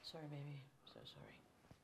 Sorry, baby. So sorry.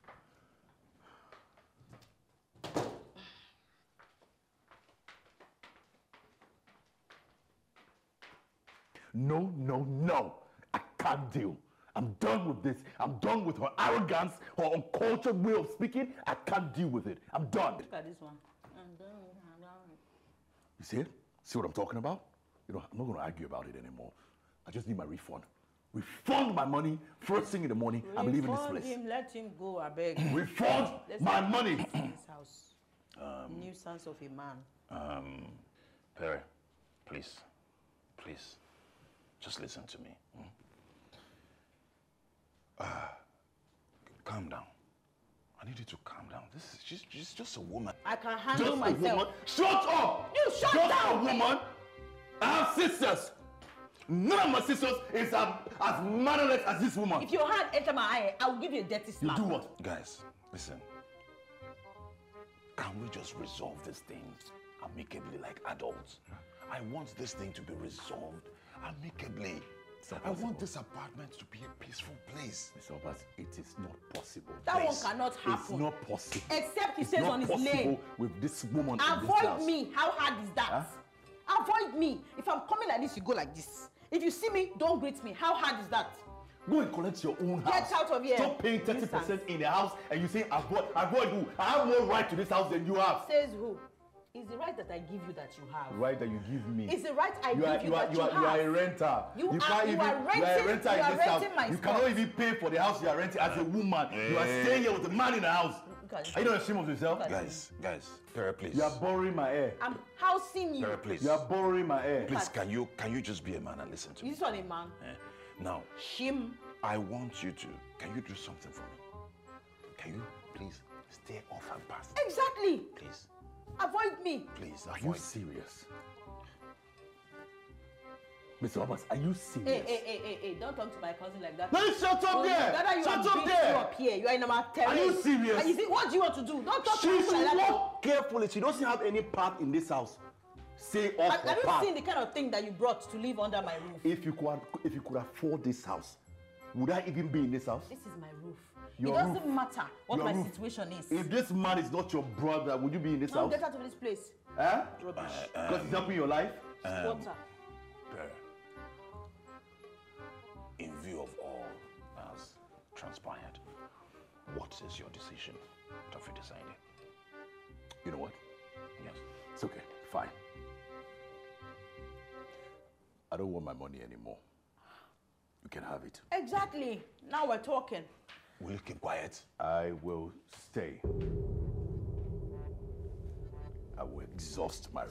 No, no, no. I can't deal. I'm done with this. I'm done with her arrogance, her uncultured way of speaking. I can't deal with it. I'm done. Look at this one. I'm done. You see it? See what I'm talking about? You know, I'm not going to argue about it anymore. I just need my refund. Refund my money first thing in the morning. I'm leaving this place. Let him go, I beg. Refund my money. This house. Nuisance of a man. Perry, please, just listen to me. Calm down. I need you to calm down. She's just a woman. I can handle Just myself. a woman. Shut up! You shut just down! A woman. I have sisters. None of my sisters is as mannerless as this woman. If your hand enter my eye, I will give you a dirty slap. You do what? Guys, listen. Can we just resolve this thing amicably like adults? I want this thing to be resolved amicably. I want this apartment to be a peaceful place. Mr. Obas, it is not possible. That Please. one cannot happen. It's not possible. Except he It's stays not on his possible lane. with this woman in this Avoid house. me. How hard is that? Avoid me. If I'm coming like this, you go like this. If you see me, don't greet me. How hard is that? Go and collect your own house. Get out of here. Stop paying 30% in the house and you say avoid. Avoid who? I have more right to this house than you have. Says who? It's the right that I give you that you have. Right that you give me. It's the right I give you that you have. You are a renter. You are can't even, renting- you are a renter you in are this house. renting my You spot. cannot even pay for the house you are renting as a woman. You are staying here with a man in the house. Are you not ashamed of yourself? Guys, Perry, please. You are borrowing my air. I'm housing you. Perry, please. You are borrowing my air. Please, can you just be a man and listen to me? This one a man. Now, Shim. I want you to. Can you do something for me? Can you please stay off her path? Exactly. Please, Avoid me. please. Are you Avoid. serious? Mr. Obas, are you serious? Hey, don't talk to my cousin like that. No, shut up there! Whether you Shut are up big there! you up here, you are in number 10. Are you serious? And you see, what do you want to do? Don't talk to She me should like that. walk carefully. She doesn't have any part in this house. Stay off Have her you path. seen the kind of thing that you brought to live under my roof? If you could afford this house, would I even be in this house? This is my roof. Your it doesn't roof. matter what Your my roof. situation is. If this man is not your brother, would you be in this Now house? get out of this place. Huh? Rubbish. Because he's helping your life? Water. Perry, in view of all that's transpired, what is your decision? What have you decided? You know what? Yes. It's okay. Fine. I don't want my money anymore. You can have it. Exactly. Now we're talking. Will you keep quiet? I will stay. I will exhaust my